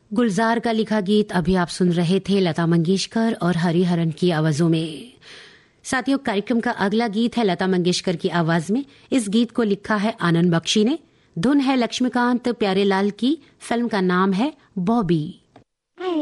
गुलजार का लिखा गीत अभी आप सुन रहे थे लता मंगेशकर और हरिहरन की आवाजों में। साथियों, कार्यक्रम का अगला गीत है लता मंगेशकर की आवाज में। इस गीत को लिखा है आनंद बख्शी ने, धुन है लक्ष्मीकांत प्यारेलाल की, फिल्म का नाम है बॉबी।